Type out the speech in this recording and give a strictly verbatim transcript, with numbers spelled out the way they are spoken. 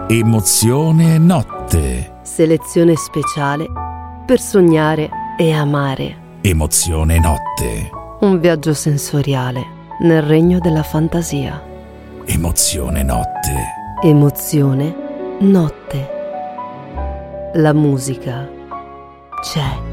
Emozione Notte. Selezione speciale per sognare e amare. Emozione Notte. Un viaggio sensoriale nel regno della fantasia. Emozione Notte. Emozione Notte. La musica c'è.